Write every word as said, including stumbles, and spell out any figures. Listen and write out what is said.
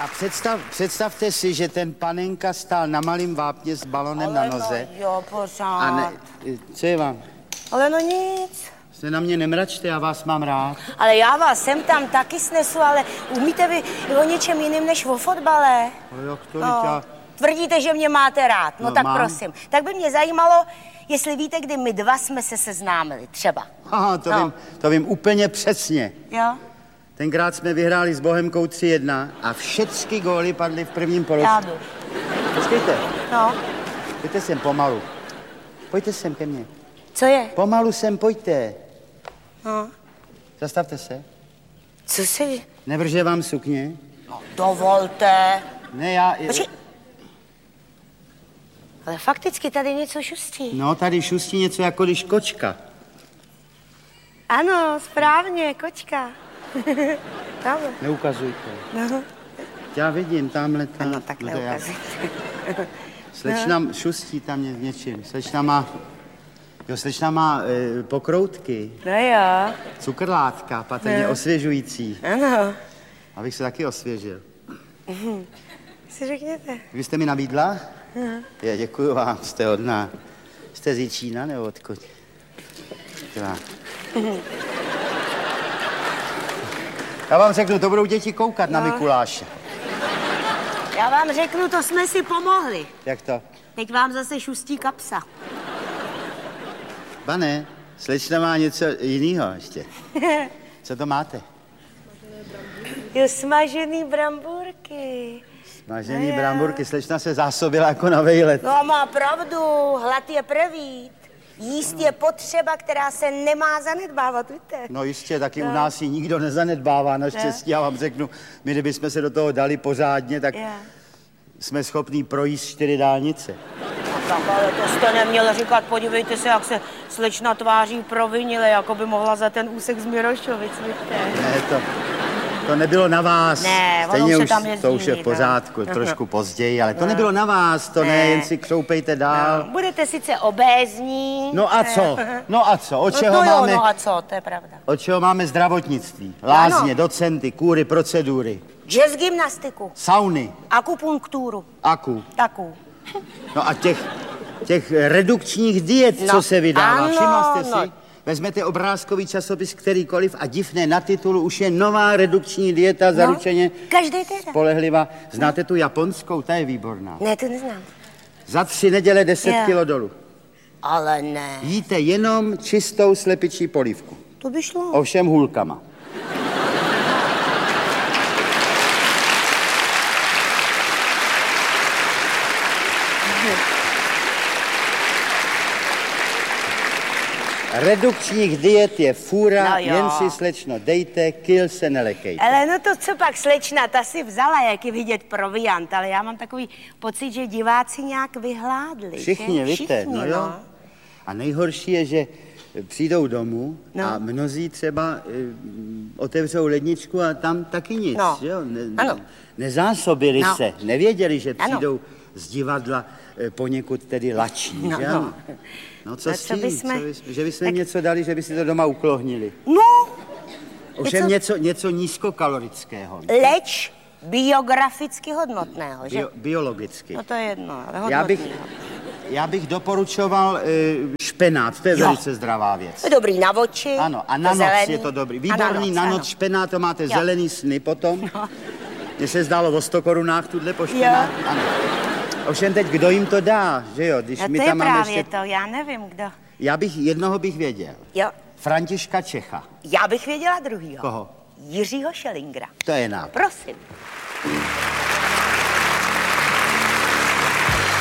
A představ, představte si, že ten panenka stál na malým vápně s balonem ale na noze. No, jo, pořád. A ne, co je vám? Ale no nic. Se na mě nemračte, já vás mám rád. Ale já vás sem tam taky snesu, ale umíte vy o něčem jiným než o fotbale? No jak to, No. já... Tvrdíte, že mě máte rád. No, No, tak mám. prosím. Tak by mě zajímalo, jestli víte, kdy my dva jsme se seznámili, třeba. Aha, to, No. vím, to vím úplně přesně. Jo? Tenkrát jsme vyhráli s Bohemkou tři jedna a všechny góly padly v prvním poločase. Já jdu. Počkejte, No. pojďte sem pomalu. Pojďte sem ke mně. Co je? Pomalu sem, pojďte. No. Zastavte se. Co si... Nevrže vám sukně? No, dovolte. Ne, já... Počkej. Ale fakticky tady něco šustí. No, tady šustí něco jako když kočka. Ano, správně, kočka. Tamhle. Neukazujte. No. Já vidím, tamhle tam. Ano, tak no, to já. neukazujte. Slečna no. šustí tam ně, něčím. Slečna má... Jo, slečna má e, pokroutky. No jo. Cukrlátka, patrně No. osvěžující. Ano. Abych se taky osvěžil. Mhm. Si řekněte. Vy jste mi nabídla? Mhm. Je, děkuju vám, jste hodná. Jste z Jičína nebo odkud? Já. Mhm. Já vám řeknu, to budou děti koukat No. na Mikuláše. Já vám řeknu, to jsme si pomohli. Jak to? Teď vám zase šustí kapsa. Pane, slečna má něco jiného ještě. Co to máte? Jo, smažený brambůrky. Smažený No jo. bramburky, slečna se zásobila jako na vejlet. No, má pravdu, hlad je prvý. Jíst je potřeba, která se nemá zanedbávat, víte? No jistě, taky No. u nás ji nikdo nezanedbává, naštěstí. Já vám řeknu, my kdybychom se do toho dali pořádně, tak Jo. jsme schopní projíst čtyři dálnice. Tak ale to jste neměl říkat, podívejte se, jak se slečna tváří provinile, jako by mohla za ten úsek z Mirošovic, víte? Ne, to, to nebylo na vás. Ne, ono Stejně už se už tam jezdí, to už je v no. pořádku, trošku později, ale to nebylo na vás, to ne, Ne. jen si křoupejte dál. No, budete sice obézní. No a co? No a co? Od čeho no, jo, máme, no a co, to je pravda. od čeho máme zdravotnictví? Lázně, Ano. docenty, kůry, procedury, Jazz gymnastiku, sauny, akupunkturu, aku. takou. No a těch, těch redukčních diet, No, co se vydává, ano, všimla jste si? no. Vezmete obrázkový časopis kterýkoliv a divné na titulu už je nová redukční dieta, zaručeně Každý teda. spolehlivá. Znáte tu japonskou, ta je výborná. Ne, to neznám. Za tři neděle deset Jo. kilo dolů. Ale ne. Jíte jenom čistou slepičí polívku. To by šlo. Ovšem hůlkama. Redukčních diet je fůra, No jo. jen si slečno dejte, kil se nelekejte. Ale no to, co pak slečna, ta si vzala, jak je vidět proviant, ale já mám takový pocit, že diváci nějak vyhládli. Všichni, že? víte, Všichni, no jo. A nejhorší je, že přijdou domů No. a mnozí třeba e, otevřou ledničku a tam taky nic, No. jo? Ne, Ano. Nezásobili No. se, nevěděli, že Ano. přijdou z divadla e, poněkud tedy lačí, No, že no. ano? No co A s co tím? bysme- Co bys, že byste tak- něco dali, že by si to doma uklohnili. No, Ovšem Něco- něco, něco nízkokalorického, leč biograficky hodnotného, že? bio, biologicky. No to je jedno, ale Já bych, hodnotného. já bych doporučoval e, špenát, to je Jo. velice zdravá věc. To je dobrý na oči. Ano, a na to noc zelený. je to dobrý. A Výborný na noc, ano. špenát, to máte Jo. zelený sny potom. No. Mně se zdálo o sto korunách tuhle po špenát. Ano. Ovšem teď, kdo jim to dá, že jo? Když No my to je tam máme právě ještě... to, já nevím, kdo. Já bych, jednoho bych věděl. Jo, Františka Čecha. já bych věděla druhýho. Koho? Jiřího Schellingra. To je nápad. Prosím.